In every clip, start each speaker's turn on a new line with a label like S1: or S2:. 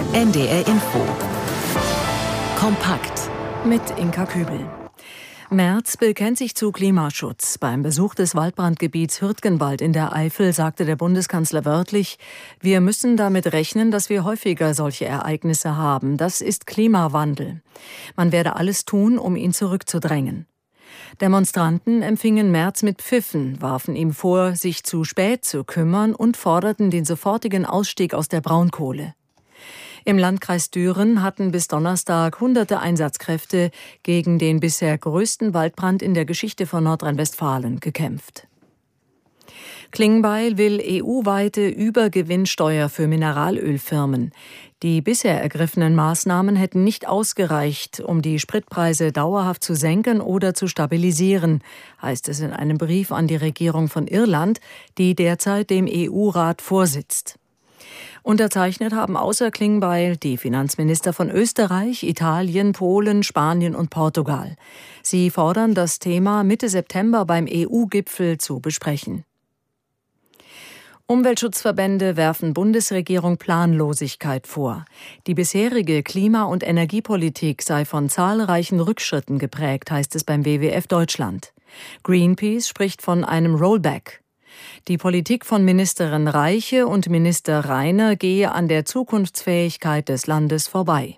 S1: NDR Info. Kompakt.
S2: Mit Inka Kübel. Merz bekennt sich zu Klimaschutz. Beim Besuch des Waldbrandgebiets Hürtgenwald in der Eifel sagte der Bundeskanzler wörtlich: Wir müssen damit rechnen, dass wir häufiger solche Ereignisse haben. Das ist Klimawandel. Man werde alles tun, um ihn zurückzudrängen. Demonstranten empfingen Merz mit Pfiffen, warfen ihm vor, sich zu spät zu kümmern und forderten den sofortigen Ausstieg aus der Braunkohle. Im Landkreis Düren hatten bis Donnerstag hunderte Einsatzkräfte gegen den bisher größten Waldbrand in der Geschichte von Nordrhein-Westfalen gekämpft. Klingbeil will EU-weite Übergewinnsteuer für Mineralölfirmen. Die bisher ergriffenen Maßnahmen hätten nicht ausgereicht, um die Spritpreise dauerhaft zu senken oder zu stabilisieren, heißt es in einem Brief an die Regierung von Irland, die derzeit dem EU-Rat vorsitzt. Unterzeichnet haben außer Klingbeil die Finanzminister von Österreich, Italien, Polen, Spanien und Portugal. Sie fordern, das Thema Mitte September beim EU-Gipfel zu besprechen. Umweltschutzverbände werfen Bundesregierung Planlosigkeit vor. Die bisherige Klima- und Energiepolitik sei von zahlreichen Rückschritten geprägt, heißt es beim WWF Deutschland. Greenpeace spricht von einem Rollback. Die Politik von Ministerin Reiche und Minister Reiner gehe an der Zukunftsfähigkeit des Landes vorbei.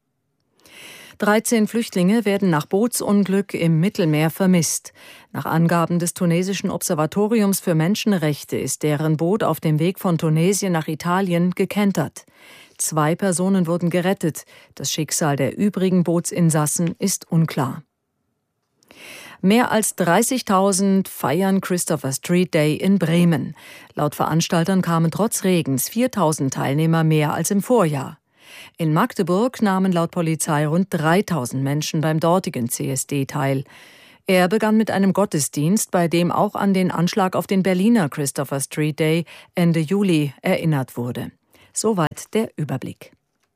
S2: 13 Flüchtlinge werden nach Bootsunglück im Mittelmeer vermisst. Nach Angaben des tunesischen Observatoriums für Menschenrechte ist deren Boot auf dem Weg von Tunesien nach Italien gekentert. 2 Personen wurden gerettet. Das Schicksal der übrigen Bootsinsassen ist unklar. Mehr als 30.000 feiern Christopher Street Day in Bremen. Laut Veranstaltern kamen trotz Regens 4.000 Teilnehmer mehr als im Vorjahr. In Magdeburg nahmen laut Polizei rund 3.000 Menschen beim dortigen CSD teil. Er begann mit einem Gottesdienst, bei dem auch an den Anschlag auf den Berliner Christopher Street Day Ende Juli erinnert wurde. Soweit der Überblick.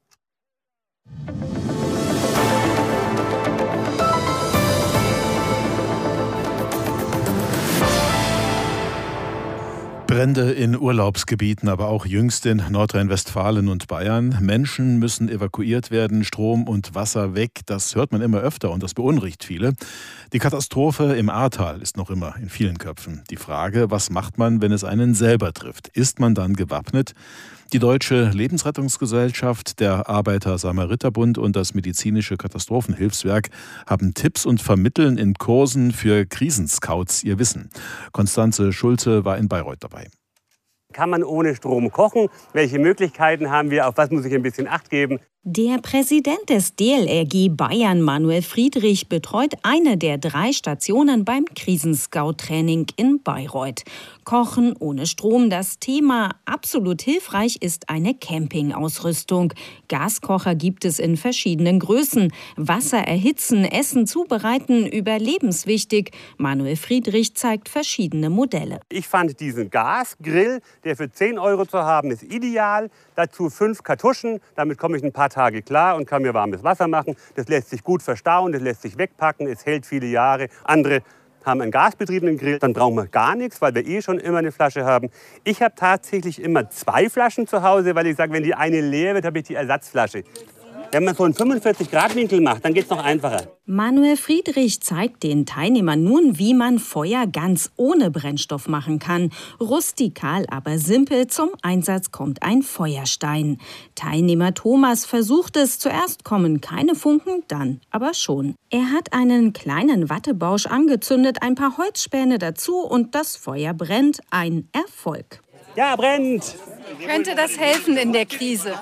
S3: Brände in Urlaubsgebieten, aber auch jüngst in Nordrhein-Westfalen und Bayern. Menschen müssen evakuiert werden, Strom und Wasser weg. Das hört man immer öfter und das beunruhigt viele. Die Katastrophe im Ahrtal ist noch immer in vielen Köpfen. Die Frage, was macht man, wenn es einen selber trifft? Ist man dann gewappnet? Die Deutsche Lebensrettungsgesellschaft, der Arbeiter-Samariter-Bund und das medizinische Katastrophenhilfswerk haben Tipps und vermitteln in Kursen für Krisenscouts ihr Wissen. Konstanze Schulze war in Bayreuth dabei.
S4: Kann man ohne Strom kochen? Welche Möglichkeiten haben wir? Auf was muss ich ein bisschen Acht geben?
S5: Der Präsident des DLRG Bayern, Manuel Friedrich, betreut eine der 3 Stationen beim Krisenscout-Training in Bayreuth. Kochen ohne Strom, das Thema. Absolut hilfreich ist eine Campingausrüstung. Gaskocher gibt es in verschiedenen Größen. Wasser erhitzen, Essen zubereiten, überlebenswichtig. Manuel Friedrich zeigt verschiedene Modelle.
S4: Ich fand diesen Gasgrill, der für 10 € zu haben ist, ideal. Dazu 5 Kartuschen, damit komme ich ein paar Tage klar und kann mir warmes Wasser machen. Das lässt sich gut verstauen, das lässt sich wegpacken, es hält viele Jahre. Andere haben einen gasbetriebenen Grill, dann brauchen wir gar nichts, weil wir schon immer eine Flasche haben. Ich habe tatsächlich immer 2 Flaschen zu Hause, weil ich sage, wenn die eine leer wird, habe ich die Ersatzflasche. Wenn man so einen 45-Grad-Winkel macht, dann geht es noch einfacher.
S5: Manuel Friedrich zeigt den Teilnehmern nun, wie man Feuer ganz ohne Brennstoff machen kann. Rustikal, aber simpel. Zum Einsatz kommt ein Feuerstein. Teilnehmer Thomas versucht es. Zuerst kommen keine Funken, dann aber schon. Er hat einen kleinen Wattebausch angezündet, ein paar Holzspäne dazu und das Feuer brennt. Ein Erfolg.
S4: Ja, brennt!
S6: Könnte das helfen in der Krise?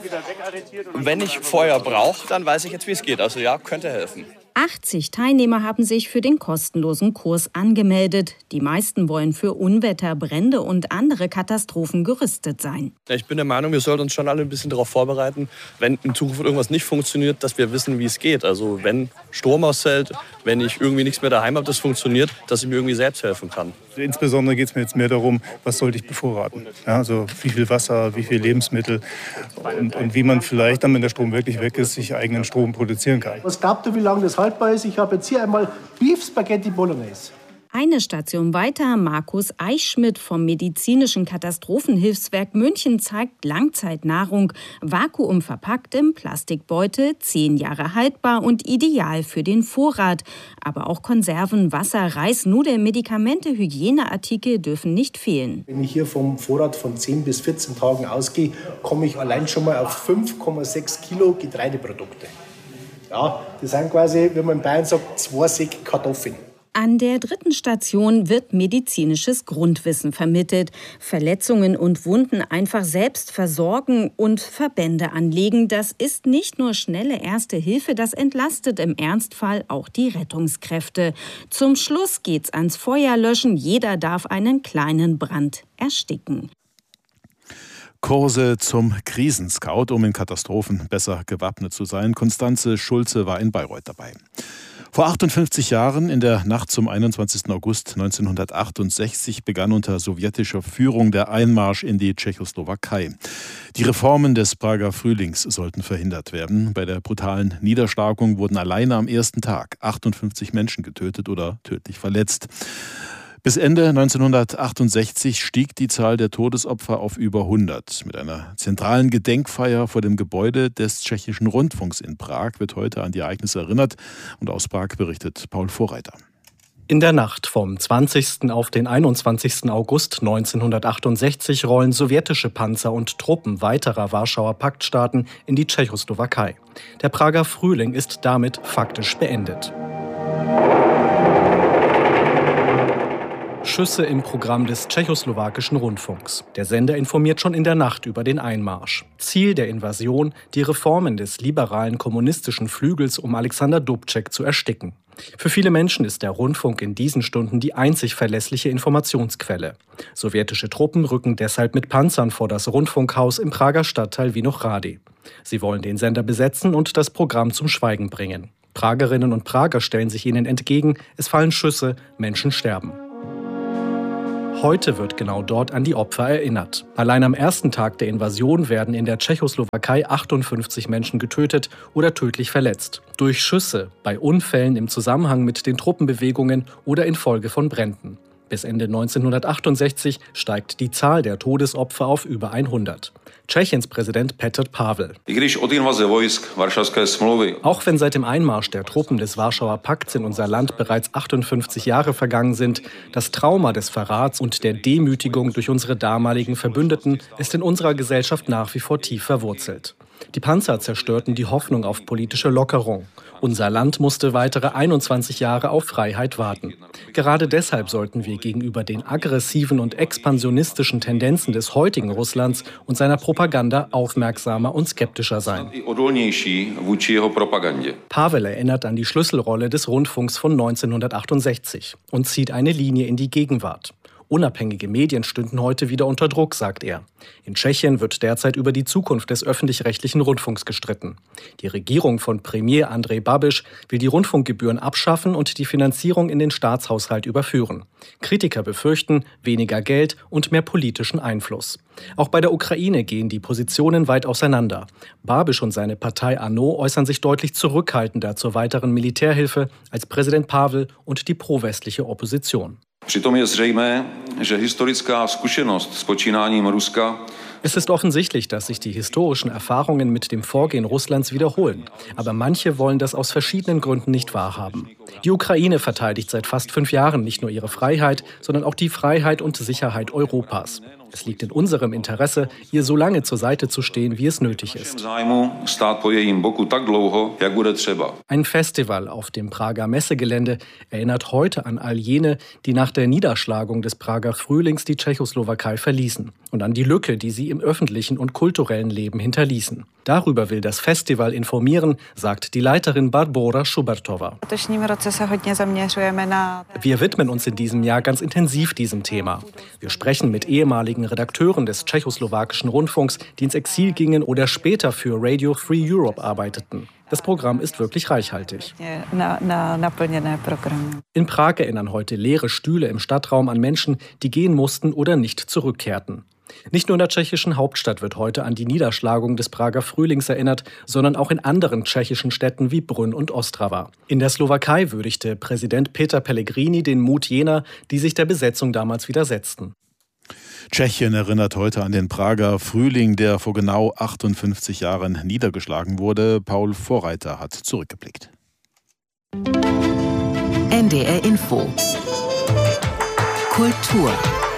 S7: Wenn ich Feuer brauche, dann weiß ich jetzt, wie es geht. Also ja, könnte helfen.
S5: 80 Teilnehmer haben sich für den kostenlosen Kurs angemeldet. Die meisten wollen für Unwetter, Brände und andere Katastrophen gerüstet sein.
S7: Ich bin der Meinung, wir sollten uns schon alle ein bisschen darauf vorbereiten, wenn in Zukunft irgendwas nicht funktioniert, dass wir wissen, wie es geht. Also wenn Strom ausfällt, wenn ich irgendwie nichts mehr daheim habe, das funktioniert, dass ich mir irgendwie selbst helfen kann.
S8: Insbesondere geht es mir jetzt mehr darum, was sollte ich bevorraten. Ja, also wie viel Wasser, wie viel Lebensmittel und wie man vielleicht dann, wenn der Strom wirklich weg ist, sich eigenen Strom produzieren kann.
S9: Was glaubt ihr, wie lange das haltbar ist? Ich habe jetzt hier einmal Beef Spaghetti Bolognese.
S5: Eine Station weiter, Markus Eichschmidt vom Medizinischen Katastrophenhilfswerk München zeigt Langzeitnahrung, vakuumverpackt im Plastikbeutel, 10 Jahre haltbar und ideal für den Vorrat. Aber auch Konserven, Wasser, Reis, Nudeln, Medikamente, Hygieneartikel dürfen nicht fehlen.
S1: Wenn ich hier vom Vorrat von 10 bis 14 Tagen ausgehe, komme ich allein schon mal auf 5,6 Kilo Getreideprodukte. Ja, das sind quasi, wie man in Bayern sagt, 2 Säcke Kartoffeln.
S5: An der 3. Station wird medizinisches Grundwissen vermittelt. Verletzungen und Wunden einfach selbst versorgen und Verbände anlegen. Das ist nicht nur schnelle Erste Hilfe, das entlastet im Ernstfall auch die Rettungskräfte. Zum Schluss geht's ans Feuerlöschen. Jeder darf einen kleinen Brand ersticken.
S3: Kurse zum Krisenscout, um in Katastrophen besser gewappnet zu sein. Konstanze Schulze war in Bayreuth dabei. Vor 58 Jahren, in der Nacht zum 21. August 1968, begann unter sowjetischer Führung der Einmarsch in die Tschechoslowakei. Die Reformen des Prager Frühlings sollten verhindert werden. Bei der brutalen Niederschlagung wurden alleine am ersten Tag 58 Menschen getötet oder tödlich verletzt. Bis Ende 1968 stieg die Zahl der Todesopfer auf über 100. Mit einer zentralen Gedenkfeier vor dem Gebäude des Tschechischen Rundfunks in Prag wird heute an die Ereignisse erinnert. Und aus Prag berichtet Paul Vorreiter.
S9: In der Nacht vom 20. auf den 21. August 1968 rollen sowjetische Panzer und Truppen weiterer Warschauer Paktstaaten in die Tschechoslowakei. Der Prager Frühling ist damit faktisch beendet. Schüsse im Programm des tschechoslowakischen Rundfunks. Der Sender informiert schon in der Nacht über den Einmarsch. Ziel der Invasion, die Reformen des liberalen kommunistischen Flügels um Alexander Dubček zu ersticken. Für viele Menschen ist der Rundfunk in diesen Stunden die einzig verlässliche Informationsquelle. Sowjetische Truppen rücken deshalb mit Panzern vor das Rundfunkhaus im Prager Stadtteil Vinohrady. Sie wollen den Sender besetzen und das Programm zum Schweigen bringen. Pragerinnen und Prager stellen sich ihnen entgegen, es fallen Schüsse, Menschen sterben. Heute wird genau dort an die Opfer erinnert. Allein am ersten Tag der Invasion werden in der Tschechoslowakei 58 Menschen getötet oder tödlich verletzt. Durch Schüsse, bei Unfällen im Zusammenhang mit den Truppenbewegungen oder infolge von Bränden. Bis Ende 1968 steigt die Zahl der Todesopfer auf über 100. Tschechiens Präsident Petr Pavel. Auch wenn seit dem Einmarsch der Truppen des Warschauer Pakts in unser Land bereits 58 Jahre vergangen sind, das Trauma des Verrats und der Demütigung durch unsere damaligen Verbündeten ist in unserer Gesellschaft nach wie vor tief verwurzelt. Die Panzer zerstörten die Hoffnung auf politische Lockerung. Unser Land musste weitere 21 Jahre auf Freiheit warten. Gerade deshalb sollten wir gegenüber den aggressiven und expansionistischen Tendenzen des heutigen Russlands und seiner Propaganda aufmerksamer und skeptischer sein. Pavel erinnert an die Schlüsselrolle des Rundfunks von 1968 und zieht eine Linie in die Gegenwart. Unabhängige Medien stünden heute wieder unter Druck, sagt er. In Tschechien wird derzeit über die Zukunft des öffentlich-rechtlichen Rundfunks gestritten. Die Regierung von Premier Andrej Babiš will die Rundfunkgebühren abschaffen und die Finanzierung in den Staatshaushalt überführen. Kritiker befürchten weniger Geld und mehr politischen Einfluss. Auch bei der Ukraine gehen die Positionen weit auseinander. Babiš und seine Partei ANO äußern sich deutlich zurückhaltender zur weiteren Militärhilfe als Präsident Pavel und die prowestliche Opposition. Es ist offensichtlich, dass sich die historischen Erfahrungen mit dem Vorgehen Russlands wiederholen. Aber manche wollen das aus verschiedenen Gründen nicht wahrhaben. Die Ukraine verteidigt seit fast 5 Jahren nicht nur ihre Freiheit, sondern auch die Freiheit und Sicherheit Europas. Es liegt in unserem Interesse, ihr so lange zur Seite zu stehen, wie es nötig ist. Ein Festival auf dem Prager Messegelände erinnert heute an all jene, die nach der Niederschlagung des Prager Frühlings die Tschechoslowakei verließen und an die Lücke, die sie im öffentlichen und kulturellen Leben hinterließen. Darüber will das Festival informieren, sagt die Leiterin Barbora Schubertowa. Wir widmen uns in diesem Jahr ganz intensiv diesem Thema. Wir sprechen mit ehemaligen Redakteuren des tschechoslowakischen Rundfunks, die ins Exil gingen oder später für Radio Free Europe arbeiteten. Das Programm ist wirklich reichhaltig. In Prag erinnern heute leere Stühle im Stadtraum an Menschen, die gehen mussten oder nicht zurückkehrten. Nicht nur in der tschechischen Hauptstadt wird heute an die Niederschlagung des Prager Frühlings erinnert, sondern auch in anderen tschechischen Städten wie Brünn und Ostrava. In der Slowakei würdigte Präsident Peter Pellegrini den Mut jener, die sich der Besetzung damals widersetzten.
S3: Tschechien erinnert heute an den Prager Frühling, der vor genau 58 Jahren niedergeschlagen wurde. Paul Vorreiter hat zurückgeblickt.
S10: NDR Info. Kultur.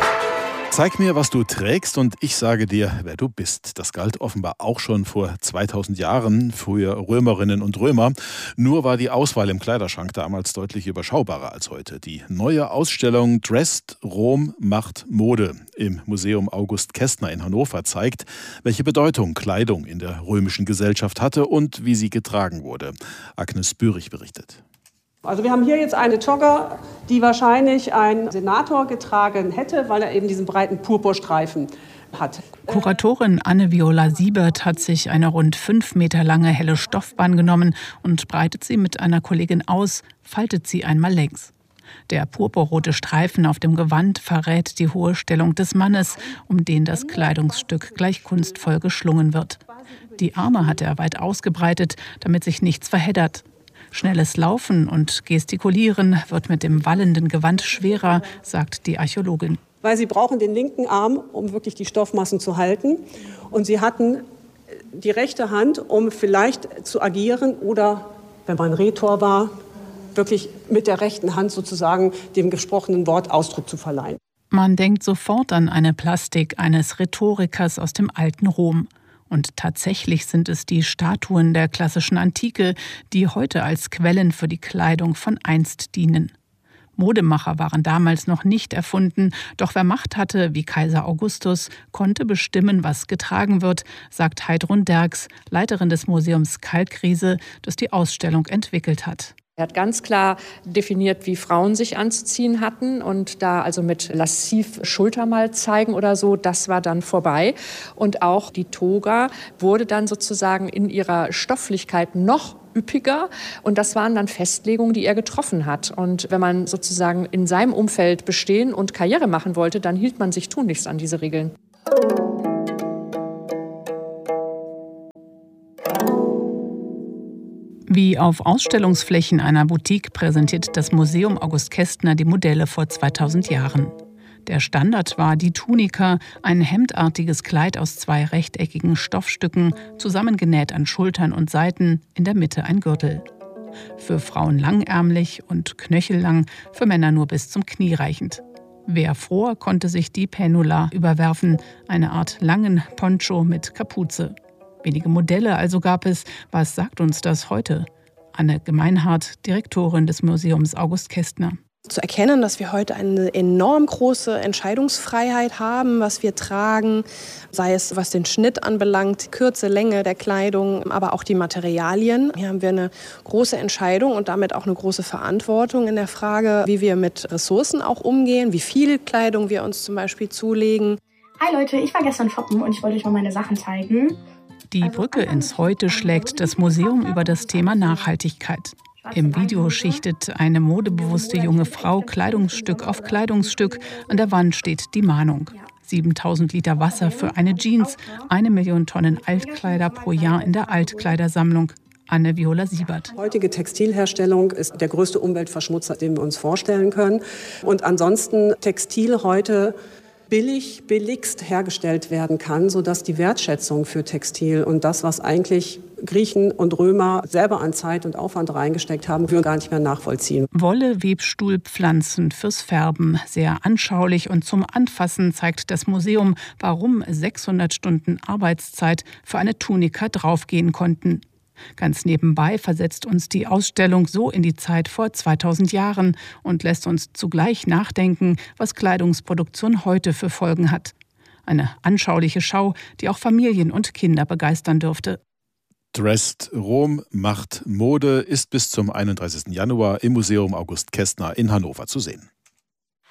S3: Zeig mir, was du trägst und ich sage dir, wer du bist. Das galt offenbar auch schon vor 2000 Jahren für Römerinnen und Römer. Nur war die Auswahl im Kleiderschrank damals deutlich überschaubarer als heute. Die neue Ausstellung Dressed Rom macht Mode im Museum August Kestner in Hannover zeigt, welche Bedeutung Kleidung in der römischen Gesellschaft hatte und wie sie getragen wurde. Agnes Bührig berichtet.
S11: Also wir haben hier jetzt eine Jogger, die wahrscheinlich ein Senator getragen hätte, weil er eben diesen breiten Purpurstreifen hat.
S12: Kuratorin Anne-Viola Siebert hat sich eine rund 5 Meter lange helle Stoffbahn genommen und breitet sie mit einer Kollegin aus, faltet sie einmal längs. Der purpurrote Streifen auf dem Gewand verrät die hohe Stellung des Mannes, um den das Kleidungsstück gleich kunstvoll geschlungen wird. Die Arme hat er weit ausgebreitet, damit sich nichts verheddert. Schnelles Laufen und Gestikulieren wird mit dem wallenden Gewand schwerer, sagt die Archäologin.
S11: Weil sie brauchen den linken Arm, um wirklich die Stoffmassen zu halten. Und sie hatten die rechte Hand, um vielleicht zu agieren oder, wenn man Rhetor war, wirklich mit der rechten Hand sozusagen dem gesprochenen Wort Ausdruck zu verleihen.
S12: Man denkt sofort an eine Plastik eines Rhetorikers aus dem alten Rom. Und tatsächlich sind es die Statuen der klassischen Antike, die heute als Quellen für die Kleidung von einst dienen. Modemacher waren damals noch nicht erfunden, doch wer Macht hatte, wie Kaiser Augustus, konnte bestimmen, was getragen wird, sagt Heidrun Derks, Leiterin des Museums Kalkriese, das die Ausstellung entwickelt hat.
S13: Er hat ganz klar definiert, wie Frauen sich anzuziehen hatten und da also mit lassiv Schulter mal zeigen oder so, das war dann vorbei. Und auch die Toga wurde dann sozusagen in ihrer Stofflichkeit noch üppiger und das waren dann Festlegungen, die er getroffen hat. Und wenn man sozusagen in seinem Umfeld bestehen und Karriere machen wollte, dann hielt man sich tunlichst an diese Regeln.
S12: Wie auf Ausstellungsflächen einer Boutique präsentiert das Museum August Kestner die Modelle vor 2000 Jahren. Der Standard war die Tunika, ein hemdartiges Kleid aus 2 rechteckigen Stoffstücken, zusammengenäht an Schultern und Seiten, in der Mitte ein Gürtel. Für Frauen langärmlich und knöchellang, für Männer nur bis zum Knie reichend. Wer fror, konnte sich die Penula überwerfen, eine Art langen Poncho mit Kapuze. Wenige Modelle also gab es. Was sagt uns das heute? Anne Gemeinhardt, Direktorin des Museums August Kestner.
S14: Zu erkennen, dass wir heute eine enorm große Entscheidungsfreiheit haben, was wir tragen, sei es was den Schnitt anbelangt, Kürze, Länge der Kleidung, aber auch die Materialien. Hier haben wir eine große Entscheidung und damit auch eine große Verantwortung in der Frage, wie wir mit Ressourcen auch umgehen, wie viel Kleidung wir uns zum Beispiel zulegen.
S15: Hi Leute, ich war gestern shoppen und ich wollte euch mal meine Sachen zeigen.
S12: Die Brücke ins Heute schlägt das Museum über das Thema Nachhaltigkeit. Im Video schichtet eine modebewusste junge Frau Kleidungsstück auf Kleidungsstück. An der Wand steht die Mahnung. 7000 Liter Wasser für eine Jeans, 1 Million Tonnen Altkleider pro Jahr in der Altkleidersammlung. Anne-Viola Siebert.
S11: Heutige Textilherstellung ist der größte Umweltverschmutzer, den wir uns vorstellen können. Und ansonsten Textil heute billigst hergestellt werden kann, sodass die Wertschätzung für Textil und das, was eigentlich Griechen und Römer selber an Zeit und Aufwand reingesteckt haben, wir gar nicht mehr nachvollziehen.
S12: Wolle, Webstuhl, Pflanzen fürs Färben. Sehr anschaulich und zum Anfassen zeigt das Museum, warum 600 Stunden Arbeitszeit für eine Tunika draufgehen konnten. Ganz nebenbei versetzt uns die Ausstellung so in die Zeit vor 2000 Jahren und lässt uns zugleich nachdenken, was Kleidungsproduktion heute für Folgen hat. Eine anschauliche Schau, die auch Familien und Kinder begeistern dürfte.
S3: Dressed Rom macht Mode ist bis zum 31. Januar im Museum August Kestner in Hannover zu sehen.